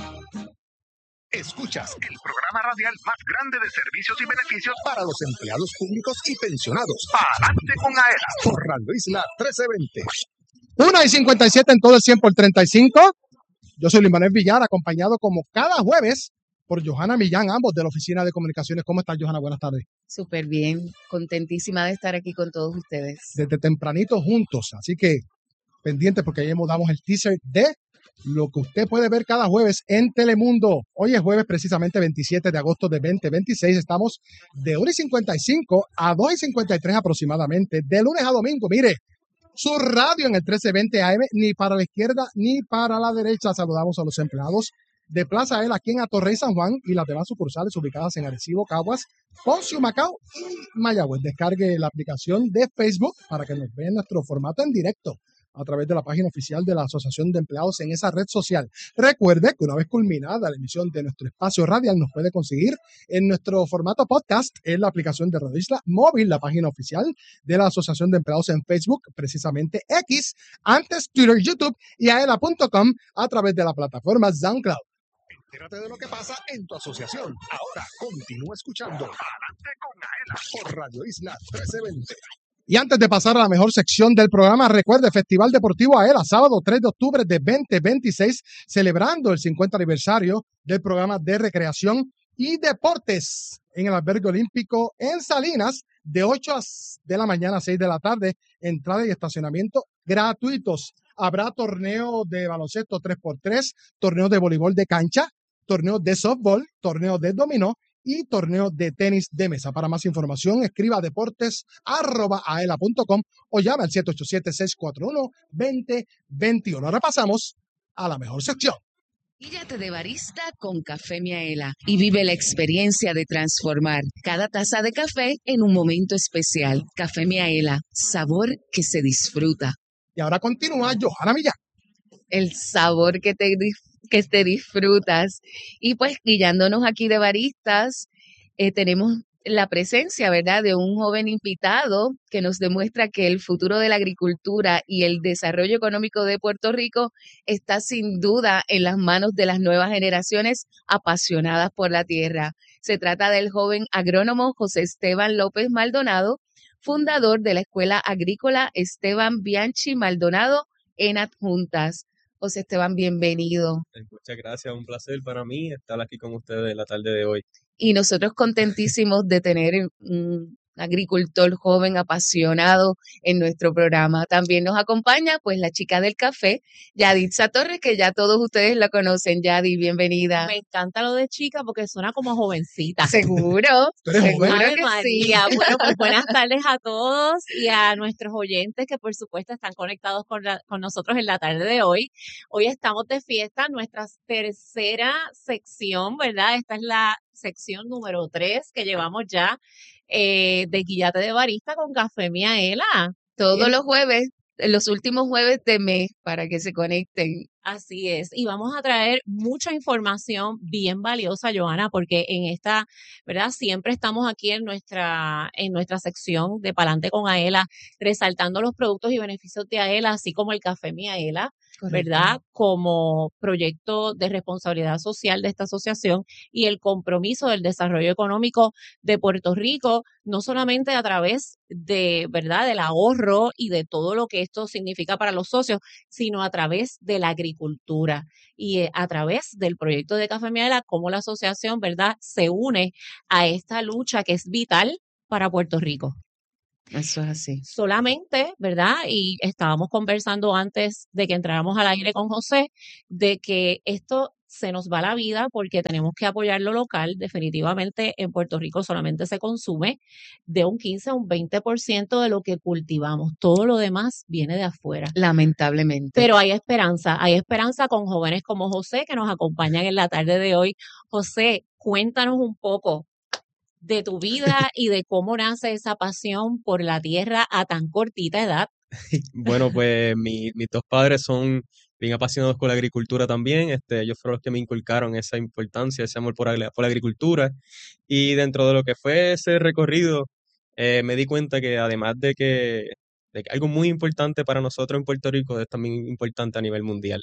Escuchas el programa radial más grande de servicios y beneficios para los empleados públicos y pensionados. Adelante con AELA por Radio Isla 1320. 1:57 en todo el 100 por 35. Yo soy Luis Manuel Villar, acompañado como cada jueves por Johanna Millán, ambos de la Oficina de Comunicaciones. ¿Cómo estás, Johanna? Buenas tardes. Súper bien, contentísima de estar aquí con todos ustedes. Desde tempranito juntos, así que pendientes porque ahí damos el teaser de lo que usted puede ver cada jueves en Telemundo. Hoy es jueves, precisamente 27 de agosto de 2026. Estamos de 1:55 a 2:53 aproximadamente, de lunes a domingo. Mire, su radio en el 1320 AM, ni para la izquierda ni para la derecha. Saludamos a los empleados de Plaza AELA aquí en Atorrey, San Juan, y las demás sucursales ubicadas en Arecibo, Caguas, Ponce, Humacao y Mayagüez. Descargue la aplicación de Facebook para que nos vea en nuestro formato en directo a través de la página oficial de la Asociación de Empleados en esa red social. Recuerde que una vez culminada la emisión de nuestro espacio radial, nos puede conseguir en nuestro formato podcast en la aplicación de Radio Isla Móvil, la página oficial de la Asociación de Empleados en Facebook, precisamente X, antes Twitter, YouTube y aela.com a través de la plataforma SoundCloud. Entérate de lo que pasa en tu asociación. Ahora continúa escuchando Adelante con AELA por Radio Isla 1320. Y antes de pasar a la mejor sección del programa, recuerde Festival Deportivo AELA, sábado 3 de octubre de 2026, celebrando el 50 aniversario del programa de recreación y deportes en el Albergue Olímpico en Salinas, de 8 de la mañana a 6 de la tarde, entrada y estacionamiento gratuitos. Habrá torneo de baloncesto 3x3, torneo de voleibol de cancha, torneo de softball, torneo de dominó y torneo de tenis de mesa. Para más información, escriba a deportes@aela.com o llame al 787-641-2021. Ahora pasamos a la mejor sección. Guíllate de barista con Café Miaela y vive la experiencia de transformar cada taza de café en un momento especial. Café Miaela, sabor que se disfruta. Y ahora continúa Johanna Millán. El sabor que te disfrutas. Y pues guiándonos aquí de baristas, tenemos la presencia, ¿verdad?, de un joven invitado que nos demuestra que el futuro de la agricultura y el desarrollo económico de Puerto Rico está sin duda en las manos de las nuevas generaciones apasionadas por la tierra. Se trata del joven agrónomo José Esteban López Maldonado, fundador de la Escuela Agrícola Esteban Bianchi Maldonado en Adjuntas. José Esteban, bienvenido. Muchas gracias, un placer para mí estar aquí con ustedes la tarde de hoy. Y nosotros contentísimos de tener un agricultor joven apasionado en nuestro programa. También nos acompaña pues la chica del café, Yaditza Torres, que ya todos ustedes la conocen. Yadi, bienvenida. Me encanta lo de chica porque suena como jovencita. Seguro, seguro que María. sí. Bueno, pues buenas tardes a todos y a nuestros oyentes que por supuesto están conectados con nosotros en la tarde de hoy. Hoy estamos de fiesta, nuestra tercera sección, ¿verdad? Esta es la sección número 3 que llevamos ya de Guíllate de Barista con Café Miaela. Todos los jueves, los últimos jueves de mes, para que se conecten. Así es, y vamos a traer mucha información bien valiosa, Johanna, porque en esta, ¿verdad? Siempre estamos aquí en nuestra sección de Palante con AELA, resaltando los productos y beneficios de AELA, así como el Café Miaela, ¿verdad? Como proyecto de responsabilidad social de esta asociación y el compromiso del desarrollo económico de Puerto Rico, no solamente a través de, ¿verdad?, del ahorro y de todo lo que esto significa para los socios, sino a través de la agricultura y a través del proyecto de Café Miaela, cómo la asociación, ¿verdad?, se une a esta lucha que es vital para Puerto Rico. Eso es así. Solamente, ¿verdad? Y estábamos conversando antes de que entráramos al aire con José, de que esto se nos va la vida porque tenemos que apoyar lo local. Definitivamente en Puerto Rico solamente se consume de un 15 a un 20% de lo que cultivamos. Todo lo demás viene de afuera. Lamentablemente. Pero hay esperanza con jóvenes como José que nos acompañan en la tarde de hoy. José, cuéntanos un poco de tu vida y de cómo nace esa pasión por la tierra a tan cortita edad. Bueno, pues mis dos padres son bien apasionados con la agricultura también. Ellos fueron los que me inculcaron esa importancia, ese amor por la agricultura. Y dentro de lo que fue ese recorrido, me di cuenta que además de de que algo muy importante para nosotros en Puerto Rico es también importante a nivel mundial.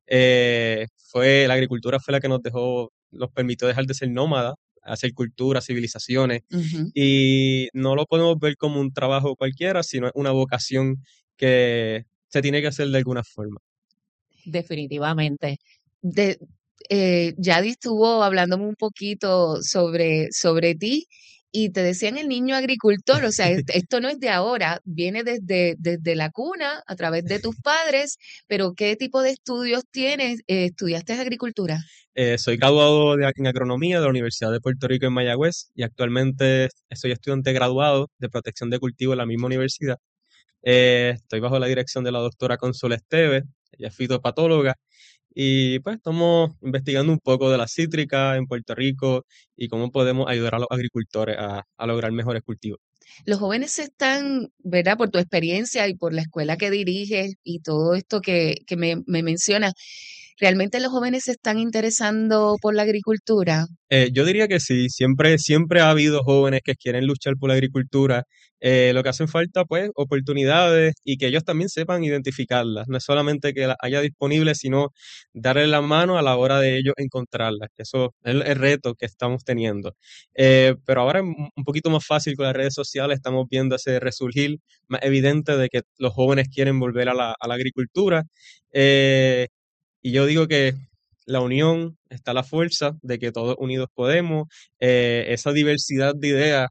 La agricultura fue la que nos permitió dejar de ser nómadas, hacer cultura, civilizaciones, Ujú. y no lo podemos ver como un trabajo cualquiera, sino una vocación que se tiene que hacer de alguna forma. Definitivamente. De, Yadi estuvo hablándome un poquito sobre ti y te decían el niño agricultor, o sea, esto no es de ahora, viene desde la cuna, a través de tus padres, pero ¿qué tipo de estudios tienes? ¿Estudiaste agricultura? Soy graduado en agronomía de la Universidad de Puerto Rico en Mayagüez y actualmente soy estudiante graduado de protección de cultivo en la misma universidad. Estoy bajo la dirección de la doctora Consuela Esteves, ella es fitopatóloga, y pues estamos investigando un poco de la cítrica en Puerto Rico y cómo podemos ayudar a los agricultores a lograr mejores cultivos. Los jóvenes están, ¿verdad? Por tu experiencia y por la escuela que diriges y todo esto que me mencionas, ¿realmente los jóvenes se están interesando por la agricultura? Yo diría que sí, siempre ha habido jóvenes que quieren luchar por la agricultura. Lo que hacen falta, pues, oportunidades y que ellos también sepan identificarlas. No es solamente que las haya disponibles, sino darle la mano a la hora de ellos encontrarlas. Eso es el reto que estamos teniendo. Pero ahora es un poquito más fácil con las redes sociales, estamos viendo ese resurgir más evidente de que los jóvenes quieren volver a la agricultura. Y yo digo que la unión está la fuerza de que todos unidos podemos. Esa diversidad de ideas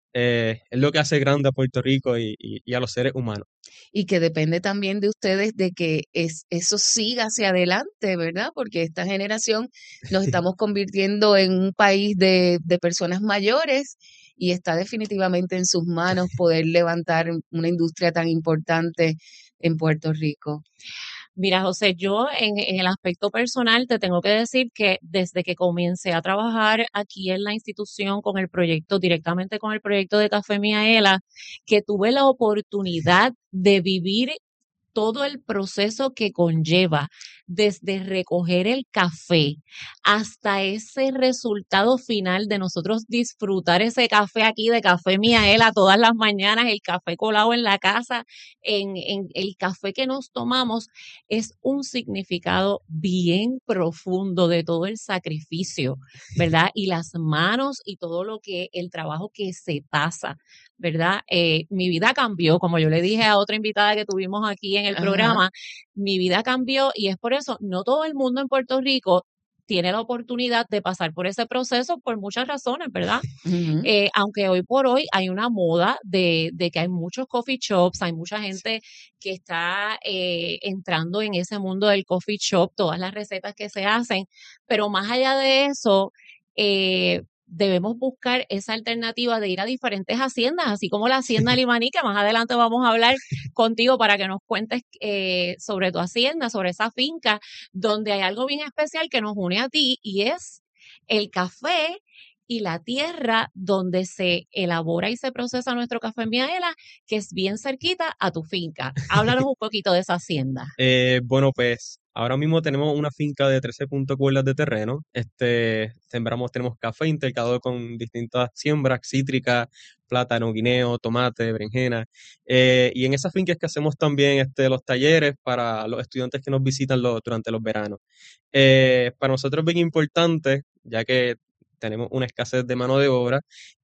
es lo que hace grande a Puerto Rico y a los seres humanos. Y que depende también de ustedes de que eso siga hacia adelante, ¿verdad? Porque esta generación nos estamos convirtiendo en un país de personas mayores y está definitivamente en sus manos poder levantar una industria tan importante en Puerto Rico. Mira, José, yo en el aspecto personal te tengo que decir que desde que comencé a trabajar aquí en la institución con el proyecto, directamente con el proyecto de Café Miaela, que tuve la oportunidad de vivir todo el proceso que conlleva, desde recoger el café hasta ese resultado final de nosotros disfrutar ese café aquí de Café Miaela todas las mañanas, el café colado en la casa, en el café que nos tomamos, es un significado bien profundo de todo el sacrificio, ¿verdad? Y las manos y todo el trabajo que se pasa, ¿verdad? Mi vida cambió, como yo le dije a otra invitada que tuvimos aquí en el Ajá. programa, mi vida cambió y es por eso, no todo el mundo en Puerto Rico tiene la oportunidad de pasar por ese proceso por muchas razones, ¿verdad? Ujú. Aunque hoy por hoy hay una moda de que hay muchos coffee shops, hay mucha gente que está entrando en ese mundo del coffee shop, todas las recetas que se hacen, pero más allá de eso, debemos buscar esa alternativa de ir a diferentes haciendas, así como la hacienda Limaní, que más adelante vamos a hablar contigo para que nos cuentes sobre tu hacienda, sobre esa finca, donde hay algo bien especial que nos une a ti y es el café y la tierra donde se elabora y se procesa nuestro café en Miaela, que es bien cerquita a tu finca. Háblanos un poquito de esa hacienda. Bueno, pues ahora mismo tenemos una finca de 13 cuerdas de terreno. Tenemos café intercalado con distintas siembras cítricas, plátano, guineo, tomate, berenjena. Y en esa finca es que hacemos también los talleres para los estudiantes que nos visitan durante los veranos. Para nosotros es bien importante, ya que tenemos una escasez de mano de obra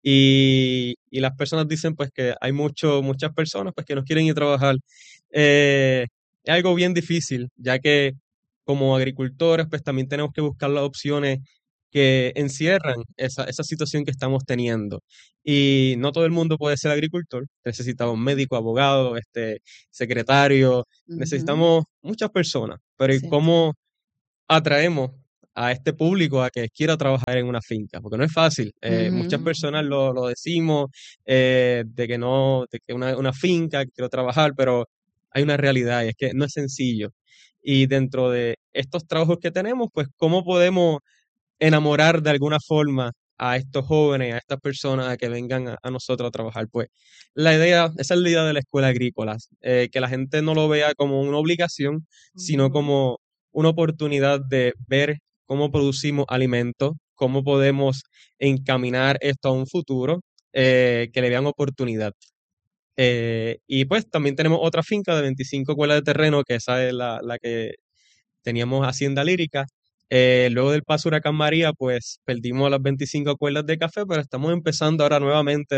y las personas dicen pues que hay muchas personas pues que nos quieren ir a trabajar. Es algo bien difícil, ya que como agricultores pues también tenemos que buscar las opciones que encierran esa situación que estamos teniendo. Y no todo el mundo puede ser agricultor. Necesitamos médico, abogado, secretario, Ujú. necesitamos muchas personas. Pero ¿y Sí. cómo atraemos a este público a que quiera trabajar en una finca? Porque no es fácil. Muchas Ujú. personas lo decimos, de que no, de que una finca, que quiero trabajar, pero hay una realidad y es que no es sencillo. Y dentro de estos trabajos que tenemos, pues, ¿cómo podemos enamorar de alguna forma a estos jóvenes, a estas personas a que vengan a nosotros a trabajar? Pues esa es la idea de la escuela agrícola, que la gente no lo vea como una obligación, sino Ujú. como una oportunidad de ver cómo producimos alimentos, cómo podemos encaminar esto a un futuro, que le vean oportunidad. Y pues también tenemos otra finca de 25 cuerdas de terreno, que esa es la que teníamos Hacienda Lírica. Luego del paso Huracán María, pues perdimos las 25 cuerdas de café, pero estamos empezando ahora nuevamente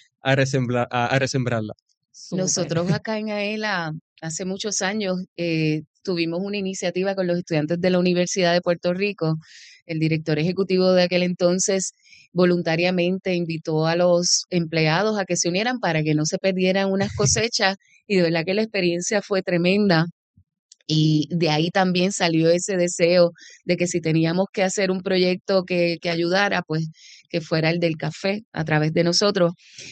a resembrarla. Súper. Nosotros acá en AELA, hace muchos años, tuvimos una iniciativa con los estudiantes de la Universidad de Puerto Rico. El director ejecutivo de aquel entonces voluntariamente invitó a los empleados a que se unieran para que no se perdieran unas cosechas, y de verdad que la experiencia fue tremenda. Y de ahí también salió ese deseo de que si teníamos que hacer un proyecto que ayudara, pues que fuera el del café a través de nosotros.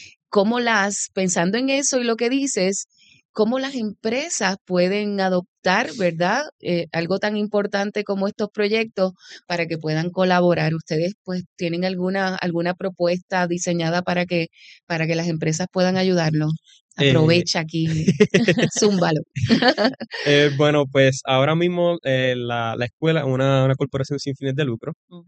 Pensando en eso y lo que dices, cómo las empresas pueden adoptar, ¿verdad? Algo tan importante como estos proyectos para que puedan colaborar. ¿Ustedes pues tienen alguna propuesta diseñada para que las empresas puedan ayudarlos? Aprovecha aquí, zúmbalo. Bueno, pues ahora mismo la escuela es una corporación sin fines de lucro, Ujú.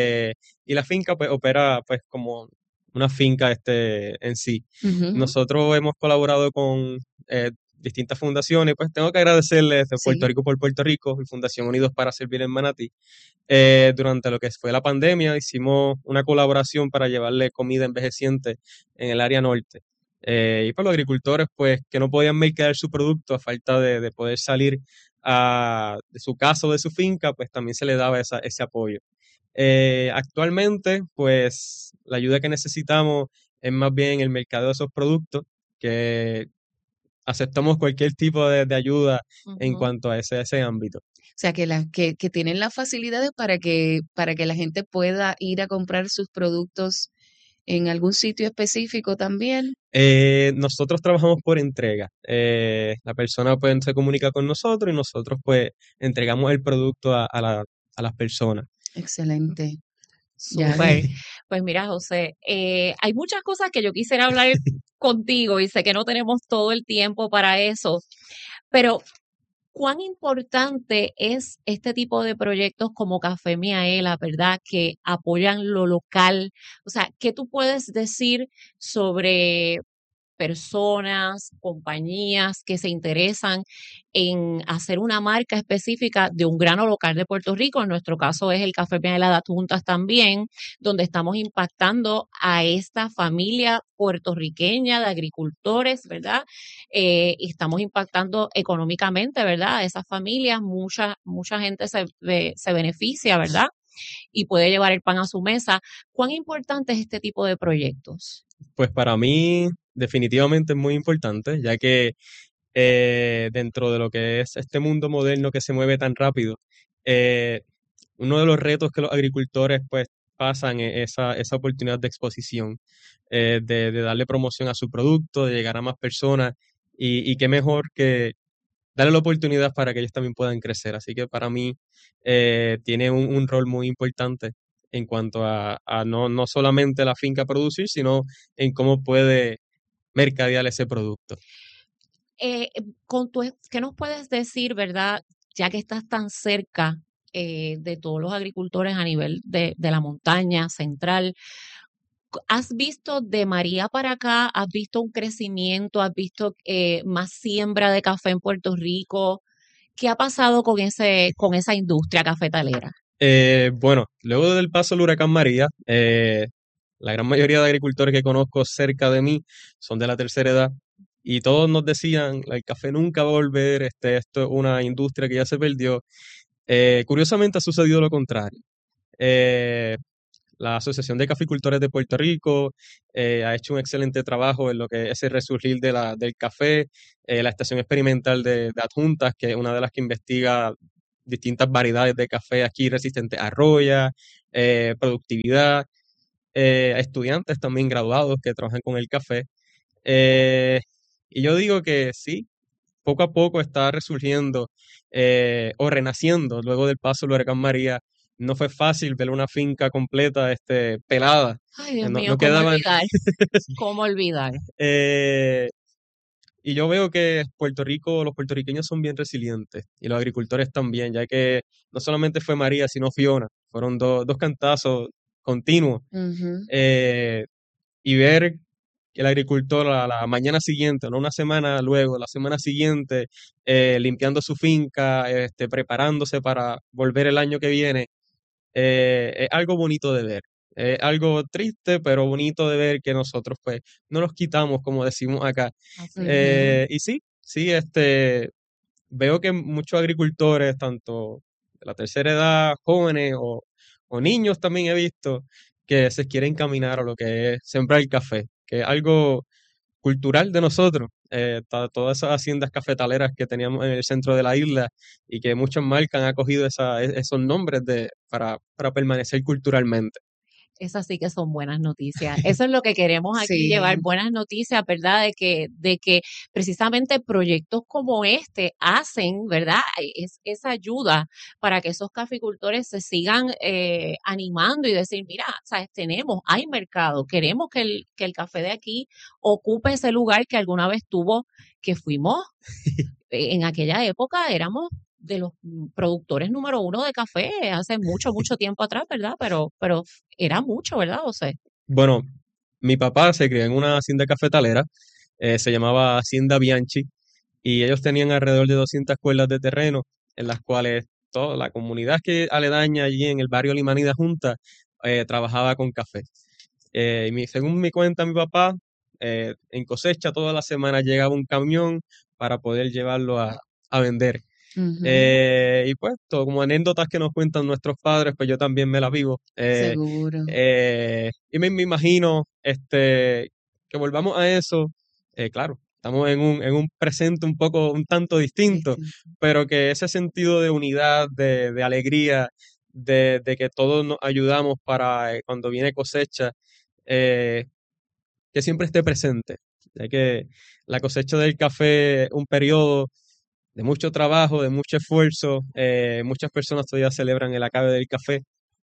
y la finca pues opera pues como una finca en sí. Ujú, Nosotros hemos colaborado con distintas fundaciones, pues tengo que agradecerles de Puerto sí. Rico por Puerto Rico y Fundación Unidos para Servir en Manatí. Durante lo que fue la pandemia hicimos una colaboración para llevarle comida envejeciente en el área norte. Y para los agricultores, pues, que no podían mercadear su producto a falta de poder salir de su casa o de su finca, pues también se le daba ese apoyo. Actualmente, pues, la ayuda que necesitamos es más bien el mercado de esos productos, que aceptamos cualquier tipo de ayuda en Ujú. cuanto a ese ámbito. O sea, que tienen las facilidades para que la gente pueda ir a comprar sus productos en algún sitio específico también. Nosotros trabajamos por entrega. La persona pues se comunica con nosotros y nosotros pues entregamos el producto a las personas. Excelente. Ya Súper. Pues mira, José, hay muchas cosas que yo quisiera hablar contigo y sé que no tenemos todo el tiempo para eso, pero ¿cuán importante es este tipo de proyectos como Café Miaela, verdad? Que apoyan lo local. O sea, ¿qué tú puedes decir sobre personas, compañías que se interesan en hacer una marca específica de un grano local de Puerto Rico? En nuestro caso es el Café Miaela de Adjuntas también, donde estamos impactando a esta familia puertorriqueña de agricultores, ¿verdad? Y estamos impactando económicamente, ¿verdad? A esas familias, mucha gente se beneficia, ¿verdad? Y puede llevar el pan a su mesa. ¿Cuán importante es este tipo de proyectos? Pues para mí definitivamente es muy importante, ya que dentro de lo que es este mundo moderno que se mueve tan rápido, eh, uno de los retos que los agricultores pues pasan es esa oportunidad de exposición, de darle promoción a su producto, de llegar a más personas, y qué mejor que darle la oportunidad para que ellos también puedan crecer. Así que para mí tiene un rol muy importante en cuanto a no solamente la finca producir, sino en cómo puede mercadear ese producto. ¿Qué nos puedes decir, verdad? Ya que estás tan cerca de todos los agricultores a nivel de la montaña central, ¿has visto de María para acá? ¿Has visto un crecimiento? ¿Has visto más siembra de café en Puerto Rico? ¿Qué ha pasado con esa industria cafetalera? Bueno, luego del paso del huracán María, la gran mayoría de agricultores que conozco cerca de mí son de la tercera edad, y todos nos decían, el café nunca va a volver, esto es una industria que ya se perdió. Curiosamente ha sucedido lo contrario. Eh, la Asociación de Caficultores de Puerto Rico ha hecho un excelente trabajo en lo que es el resurgir del café. La Estación Experimental de Adjuntas, que es una de las que investiga distintas variedades de café aquí resistente a roya, productividad, estudiantes también graduados que trabajan con el café. Y yo digo que sí, poco a poco está resurgiendo o renaciendo luego del paso del huracán María. No fue fácil ver una finca completa pelada. Ay, Dios No, mío, no ¿cómo quedaban. olvidar? ¿Cómo olvidar? eh, y yo veo que los puertorriqueños son bien resilientes y los agricultores también, ya que no solamente fue María, sino Fiona. Fueron dos cantazos continuos. Ujú. Y ver que el agricultor a la mañana siguiente, no una semana luego, la semana siguiente, limpiando su finca, preparándose para volver el año que viene, es algo bonito de ver. Es algo triste, pero bonito de ver que nosotros pues no nos quitamos, como decimos acá. Así es. Y sí, veo que muchos agricultores, tanto de la tercera edad, jóvenes o niños también he visto, que se quieren caminar a lo que es sembrar el café, que es algo cultural de nosotros. Todas esas haciendas cafetaleras que teníamos en el centro de la isla y que muchas marcas han acogido esos nombres para permanecer culturalmente. Esas sí que son buenas noticias. Eso es lo que queremos aquí Sí, llevar, buenas noticias, ¿verdad? De que precisamente proyectos como este hacen, ¿verdad? Esa ayuda para que esos caficultores se sigan animando y decir, mira, sabes, hay mercado, queremos que el café de aquí ocupe ese lugar que alguna vez tuvo, que fuimos, en aquella época éramos de los productores número uno de café hace mucho, mucho tiempo atrás, ¿verdad? Pero era mucho, ¿verdad, José? Bueno, mi papá se crió en una hacienda cafetalera, se llamaba Hacienda Bianchi, y ellos tenían alrededor de 200 cuerdas de terreno, en las cuales toda la comunidad que aledaña allí en el barrio Limanida Junta trabajaba con café. Según me cuenta mi papá, en cosecha toda la semana llegaba un camión para poder llevarlo a vender. ujú, Y pues, todo como anécdotas que nos cuentan nuestros padres, pues yo también me las vivo. seguro. Y me imagino que volvamos a eso. Claro, estamos en un presente un tanto distinto, Distinto. pero que ese sentido de unidad, de alegría, de que todos nos ayudamos para cuando viene cosecha, eh, que siempre esté presente. Ya que la cosecha del café es un periodo de mucho trabajo, de mucho esfuerzo. Muchas personas todavía celebran el acabe del café.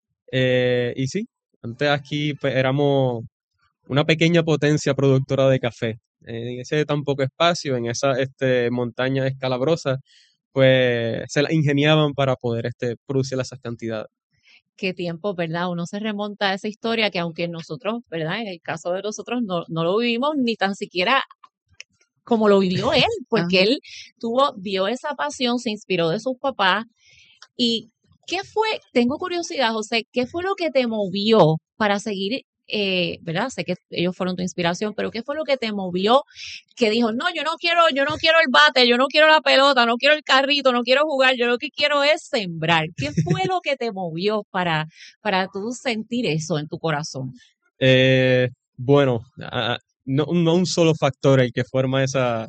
Y sí, antes aquí pues, éramos una pequeña potencia productora de café. En ese tan poco espacio, en esa montaña escalabrosa, pues se la ingeniaban para poder producir esas cantidades. Qué tiempo, ¿verdad? Uno se remonta a esa historia que aunque nosotros, ¿verdad? En el caso de nosotros no lo vivimos ni tan siquiera como lo vivió él, porque Ajá. él vio esa pasión, se inspiró de sus papás. ¿Y qué fue? Tengo curiosidad, José, ¿qué fue lo que te movió para seguir, verdad? Sé que ellos fueron tu inspiración, pero ¿qué fue lo que te movió que dijo, no, yo no quiero el bate, yo no quiero la pelota, no quiero el carrito, no quiero jugar, yo lo que quiero es sembrar? ¿Qué fue lo que te movió para tú sentir eso en tu corazón? Bueno, no un solo factor el que forma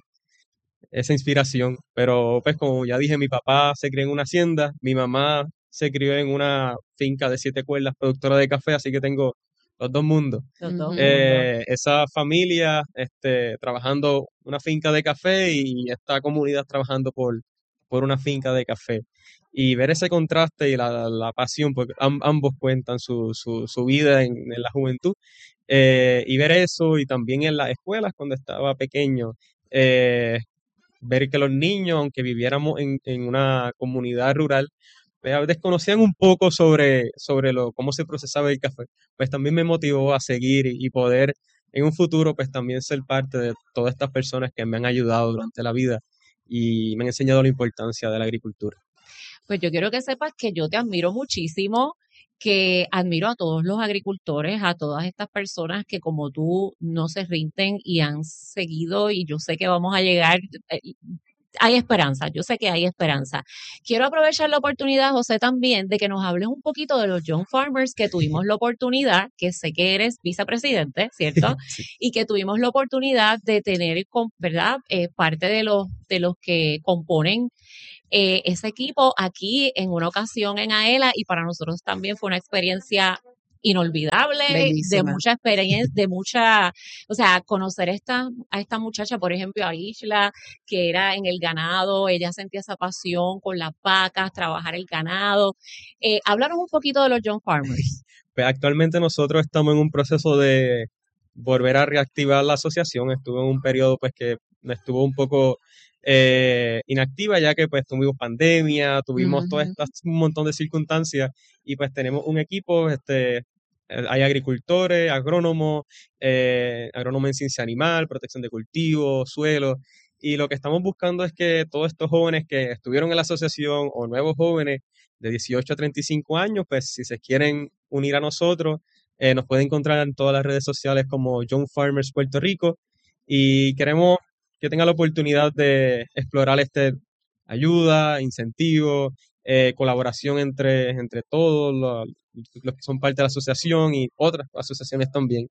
esa inspiración, pero pues como ya dije, mi papá se crió en una hacienda, mi mamá se crió en una finca de 7 cuerdas productora de café, así que tengo los dos mundos. Los dos Ujú. mundos. Esa familia trabajando una finca de café y esta comunidad trabajando por una finca de café. Y ver ese contraste y la pasión, porque ambos cuentan su vida en la juventud, y ver eso y también en las escuelas cuando estaba pequeño, eh, ver que los niños, aunque viviéramos en una comunidad rural, desconocían un poco sobre cómo se procesaba el café, pues también me motivó a seguir y poder en un futuro pues también ser parte de todas estas personas que me han ayudado durante la vida y me han enseñado la importancia de la agricultura. Pues yo quiero que sepas que yo te admiro muchísimo, que admiro a todos los agricultores, a todas estas personas que como tú no se rinden y han seguido y yo sé que vamos a llegar. Hay esperanza, yo sé que hay esperanza. Quiero aprovechar la oportunidad, José, también de que nos hables un poquito de los Young Farmers que tuvimos la oportunidad, que sé que eres vicepresidente, ¿cierto? Sí. Y que tuvimos la oportunidad de tener, ¿verdad? Parte de los que componen ese equipo aquí en una ocasión en AELA y para nosotros también fue una experiencia inolvidable, de Bellísima. mucha experiencia, o sea, conocer a esta muchacha, por ejemplo, a Isla, que era en el ganado, ella sentía esa pasión con las vacas, trabajar el ganado. Háblanos un poquito de los Young Farmers. Pues actualmente nosotros estamos en un proceso de volver a reactivar la asociación. Estuvo en un periodo pues que estuvo un poco inactiva ya que pues tuvimos pandemia, tuvimos todas Ujú. estas un montón de circunstancias y pues tenemos un equipo hay agricultores, agrónomos, agrónomos en ciencia animal, protección de cultivos, suelo. Y lo que estamos buscando es que todos estos jóvenes que estuvieron en la asociación o nuevos jóvenes de 18 a 35 años, pues si se quieren unir a nosotros, nos pueden encontrar en todas las redes sociales como Young Farmers Puerto Rico. Y queremos que tengan la oportunidad de explorar ayuda, incentivo, colaboración entre todos los que son parte de la asociación y otras asociaciones también.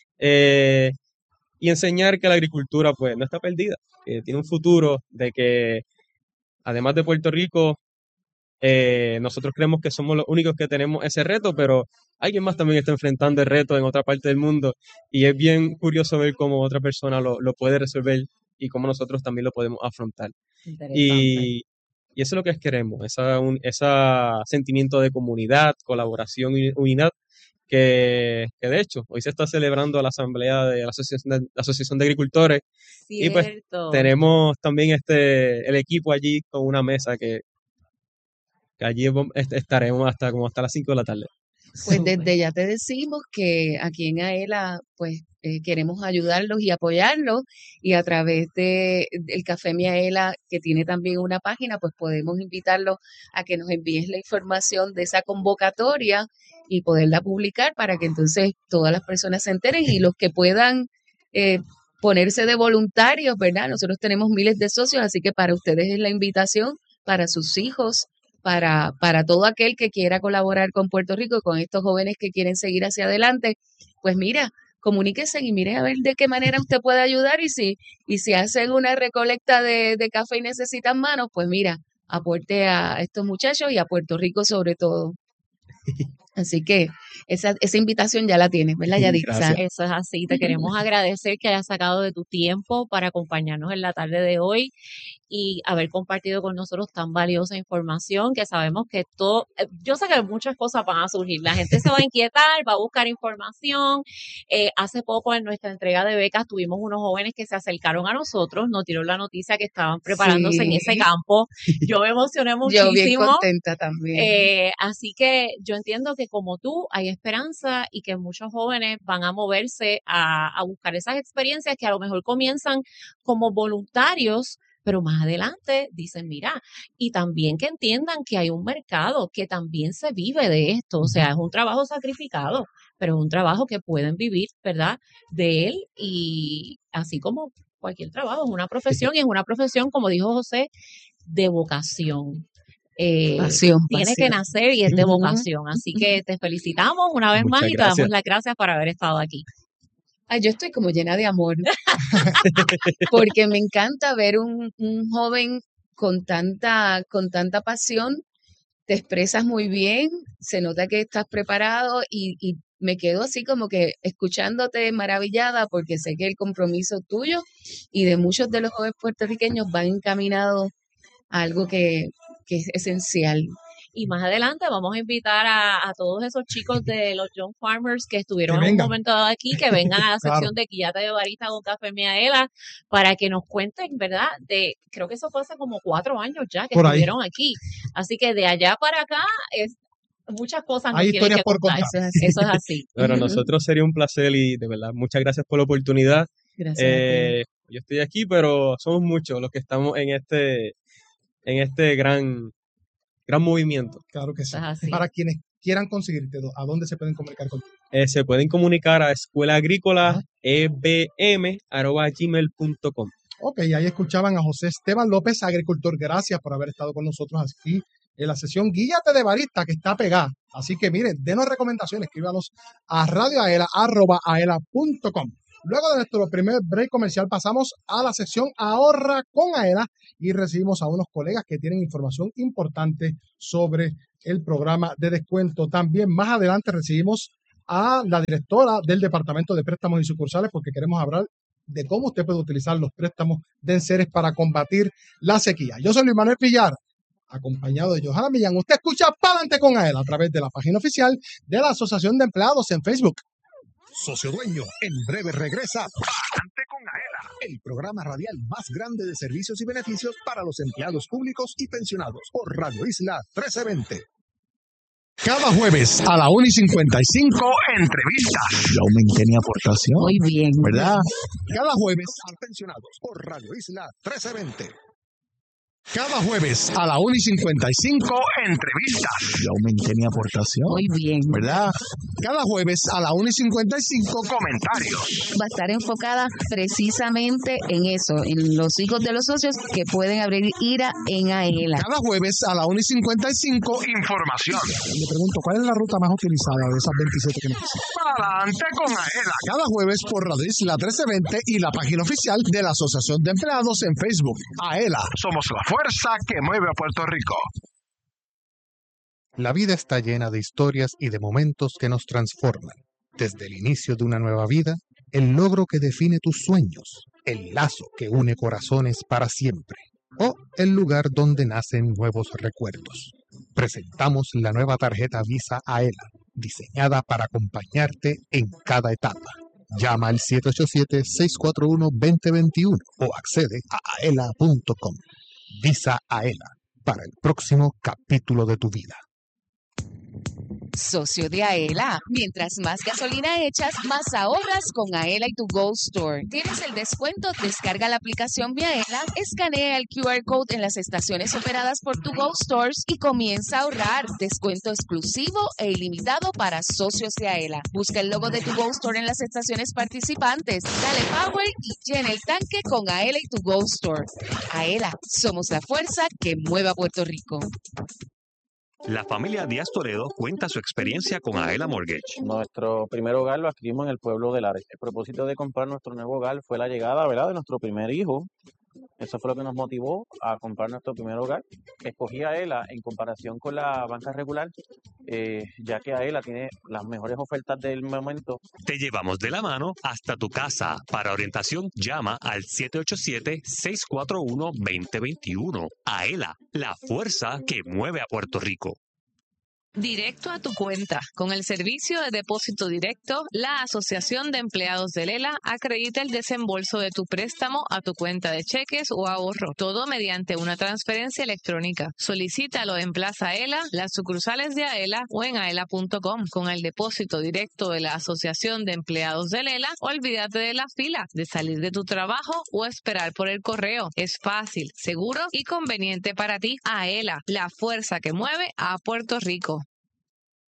Y enseñar que la agricultura pues no está perdida, que tiene un futuro, de que además de Puerto Rico, nosotros creemos que somos los únicos que tenemos ese reto, pero alguien más también está enfrentando el reto en otra parte del mundo y es bien curioso ver cómo otra persona lo puede resolver y cómo nosotros también lo podemos afrontar. Interesante. Y eso es lo que queremos, ese sentimiento de comunidad, colaboración y unidad que de hecho hoy se está celebrando la asamblea de la Asociación de Agricultores y pues Cierto. tenemos también el equipo allí con una mesa que allí estaremos hasta las 5 de la tarde. Pues Súper. desde ya te decimos que aquí en AELA pues queremos ayudarlos y apoyarlos y a través del Café Miaela, que tiene también una página, pues podemos invitarlos a que nos envíes la información de esa convocatoria y poderla publicar para que entonces todas las personas se enteren y los que puedan ponerse de voluntarios, ¿verdad? Nosotros tenemos miles de socios, así que para ustedes es la invitación, para sus hijos, para todo aquel que quiera colaborar con Puerto Rico, con estos jóvenes que quieren seguir hacia adelante, pues mira, comuníquense y mire a ver de qué manera usted puede ayudar y si hacen una recolecta de café y necesitan manos, pues mira, aporte a estos muchachos y a Puerto Rico sobre todo. Así que esa invitación ya la tienes, ¿verdad, Yaditza? Gracias. Eso es así. Te queremos agradecer que hayas sacado de tu tiempo para acompañarnos en la tarde de hoy y haber compartido con nosotros tan valiosa información que sabemos que yo sé que muchas cosas van a surgir. La gente se va a inquietar, va a buscar información. Hace poco en nuestra entrega de becas tuvimos unos jóvenes que se acercaron a nosotros, nos dieron la noticia que estaban preparándose en ese campo. Yo me emocioné muchísimo. Yo bien contenta también. Así que yo entiendo que como tú hay esperanza y que muchos jóvenes van a moverse a buscar esas experiencias que a lo mejor comienzan como voluntarios, pero más adelante dicen, mira, y también que entiendan que hay un mercado, que también se vive de esto, o sea, es un trabajo sacrificado, pero es un trabajo que pueden vivir, ¿verdad?, de él y así como cualquier trabajo, es una profesión y es una profesión, como dijo José, de vocación. Tiene que nacer y es de vocación, así que te felicitamos una vez más y te damos las gracias por haber estado aquí. Ay, yo estoy como llena de amor, porque me encanta ver un joven con tanta pasión, te expresas muy bien, se nota que estás preparado y me quedo así como que escuchándote maravillada porque sé que el compromiso tuyo y de muchos de los jóvenes puertorriqueños va encaminado a algo que es esencial. Y más adelante vamos a invitar a todos esos chicos de los Young Farmers que estuvieron en un momento dado aquí, que vengan a la sección de Quillate de Barista con Café Miaela para que nos cuenten, ¿verdad? Creo que eso fue hace como 4 años ya que estuvieron aquí. Así que de allá para acá muchas cosas nos tienen que contar. Eso es así. Para nosotros sería un placer y de verdad muchas gracias por la oportunidad. Gracias. Yo estoy aquí, pero somos muchos los que estamos en este gran movimiento. Claro que sí. Para quienes quieran conseguirte, ¿a dónde se pueden comunicar contigo? Se pueden comunicar a escuelaagrícolaebm@gmail.com. Ok, ahí escuchaban a José Esteban López, agricultor. Gracias por haber estado con nosotros aquí en la sesión Guíate de Barista, que está pegada. Así que miren, denos recomendaciones, escríbanos a radioaela@aela.com. Luego de nuestro primer break comercial pasamos a la sección Ahorra con AELA y recibimos a unos colegas que tienen información importante sobre el programa de descuento. También más adelante recibimos a la directora del Departamento de Préstamos y Sucursales porque queremos hablar de cómo usted puede utilizar los préstamos de enseres para combatir la sequía. Yo soy Luis Manuel Villar, acompañado de Johanna Millán. Usted escucha Pa'lante con AELA a través de la página oficial de la Asociación de Empleados en Facebook. Socio Dueño, en breve regresa Pa'lante con AELA, el programa radial más grande de servicios y beneficios para los empleados públicos y pensionados por Radio Isla 1320. Cada jueves a la 1:55, entrevistas. Yo aumenté mi aportación. Muy bien. ¿Verdad? Cada jueves a pensionados por Radio Isla 1320. Cada jueves a la 1:55, entrevistas. Yo aumenté mi aportación. Muy bien. ¿Verdad? Cada jueves a la 1:55, comentarios. Va a estar enfocada precisamente en eso, en los hijos de los socios que pueden abrir IRA en AELA. Cada jueves a la 1:55, información. Le pregunto, ¿cuál es la ruta más utilizada de esas 27 que nos dicen? Adelante con AELA. Cada jueves por Radio Isla 1320 y la página oficial de la Asociación de Empleados en Facebook. AELA. Somos la fuerza que mueve a Puerto Rico. La vida está llena de historias y de momentos que nos transforman. Desde el inicio de una nueva vida, el logro que define tus sueños, el lazo que une corazones para siempre, o el lugar donde nacen nuevos recuerdos. Presentamos la nueva tarjeta Visa AELA, diseñada para acompañarte en cada etapa. Llama al 787-641-2021 o accede a aela.com. Visa AELA, para el próximo capítulo de tu vida. Socio de AELA. Mientras más gasolina echas, más ahorras con AELA y tu Go Store. ¿Tienes el descuento? Descarga la aplicación vía AELA, escanea el QR Code en las estaciones operadas por tu Go Stores y comienza a ahorrar. Descuento exclusivo e ilimitado para socios de AELA. Busca el logo de tu Go Store en las estaciones participantes. Dale power y llena el tanque con AELA y tu Go Store. AELA, somos la fuerza que mueve a Puerto Rico. La familia Díaz Toledo cuenta su experiencia con AELA Mortgage. Nuestro primer hogar lo adquirimos en el pueblo de Lares. El propósito de comprar nuestro nuevo hogar fue la llegada, ¿verdad?, de nuestro primer hijo. Eso fue lo que nos motivó a comprar nuestro primer hogar. Escogí a AELA en comparación con la banca regular, ya que AELA tiene las mejores ofertas del momento. Te llevamos de la mano hasta tu casa. Para orientación, llama al 787-641-2021. AELA, la fuerza que mueve a Puerto Rico. Directo a tu cuenta. Con el servicio de depósito directo, la Asociación de Empleados de Lela acredita el desembolso de tu préstamo a tu cuenta de cheques o ahorro, todo mediante una transferencia electrónica. Solicítalo en Plaza AELA, las sucursales de AELA o en aela.com. Con el depósito directo de la Asociación de Empleados de Lela, olvídate de la fila, de salir de tu trabajo o esperar por el correo. Es fácil, seguro y conveniente para ti. AELA, la fuerza que mueve a Puerto Rico.